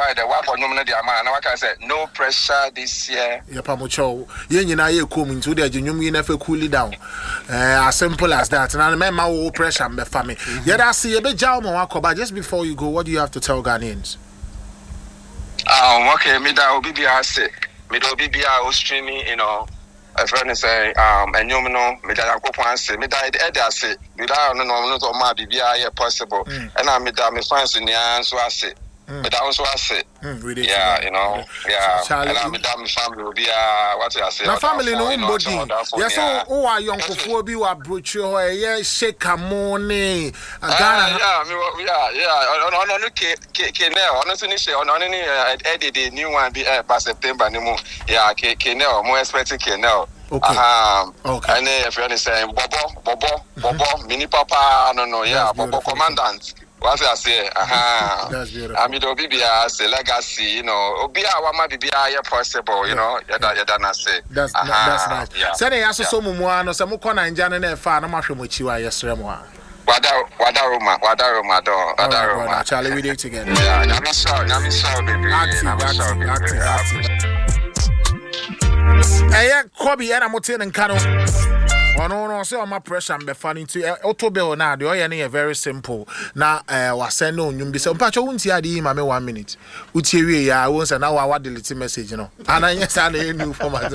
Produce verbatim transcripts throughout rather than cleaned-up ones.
why the one for no man na waka say no pressure this year. Yeah, pamocho. Ye nyina ye kom into the nyum yi na fa cool down. Eh as simple as that. Na me ma wo pressure me fa me. Yeah, that's ye be jaw mo akoba. Just before you go, what do you have to tell Ghanaians? Um okay, me da obi bia say. Me da obi bia o streaming, you know. A friend say um enyum no me da yakopon say me da e dey say. Me da no no no ma bibia here possible. And I me da me fans ni an so ase. But that was what I said. Mm, yeah, you know, yeah. Charlie, and I'm with my family will be uh, what I say. My family no body. Yes, so who are young for be wa broach your yeah, shake a money. Yeah, yeah, yeah. On on on ke ke now. Honestly, say on on any edit the new one be uh, by September no more. Yeah, ke ke now. More expecting ke now. Okay. Um, okay. And if you're saying Bobo, Bobo, Bobo, mini papa, no, no, yeah, Bobo commandant. What I say, aha. That's beautiful. I mean, Obi Bia say legacy, you know. Obi Awama Bibia here possible, you know. Yada yada na say. That's that's nice. Yeah. Say they aso so mumu no say mo kọ Naija na fa na mahwe mo chiwa yesre mo a. Wada wada Roma, wada Roma do, wada Roma. Charlie, we do together. Yeah, nyami so, nyami so baby. Active, active, active. Eh, Kobe and I'm telling Kano. Oh no, no, say my pressure I'm funny to Autobill now. The oil very simple. Now, uh, was send no you be some patch won't see the mame one minute. Uchi ya won't say now what delete message, you know. And I yes, I new format.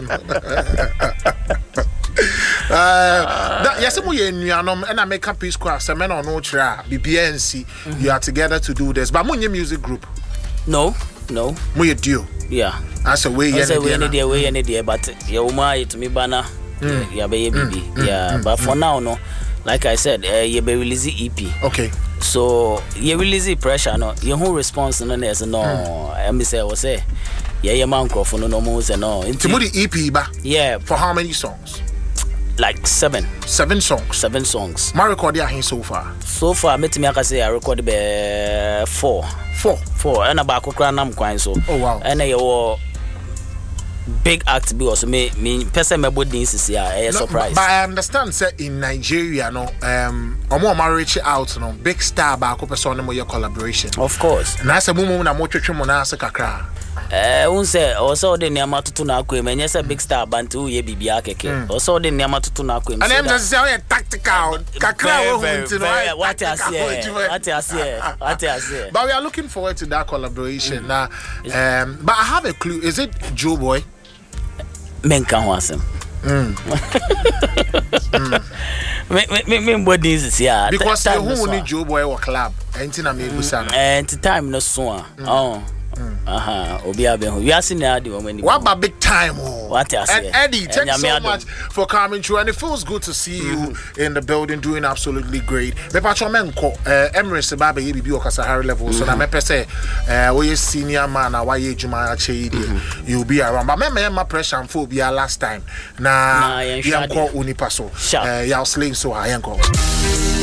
Uh, yes, and I make a peace class. A man on no tra B B N C. You are together to do this, but your music group. No, no. We do. Yeah. That's a way. That's a way any day, way any day. But you might to me banner. Yeah, baby. Yeah, but for now, no. Like I said, uh, you be release E P. Okay. So you release pressure, no. Your whole response, no, there's no. I me say, I was say, yeah, your man for no, no more, no. Into the E P, ba. Yeah. For how many songs? Like seven. Seven songs. Seven songs. My record here so far. So far, me me I say I recorded be four. Four. Four. And about kukra nam kwan so. Oh wow. And I was big act be also me me person me body is here a surprise. But I understand say in Nigeria no um omo ma reach out no big star ba ko person no your collaboration. Of course. Na say mumu na mo twetwe mo na ase kakra. Eh un say also the niam atutu na akwa me nyese big star bantu ye bibia keke. Also the niam atutu na akwa me. And them just say oh tactical kakra wo hunti no. What I say. What I say. What I say. But we are looking forward to that collaboration. Mm. Now um but I have a clue. Is it Joe Boy? Menka ho asem. Mm. me me me body is here. Because you who need Joe Boy or club. Entina me busa. Eh time no so. Oh. Aha, Obi Abenho. We are seeing the woman. What about big time? Oh. What I say. And Eddie, thank you so much for coming through, and it feels good to see you in the building doing absolutely great. Me patcho menko Emirates Baba ye bibi okasa high level, so na me pese eh we senior man na why juma ache dey you be around. But me me my pressure and phobia last time. Na yanko unipaso. Eh ya slave so ayenko.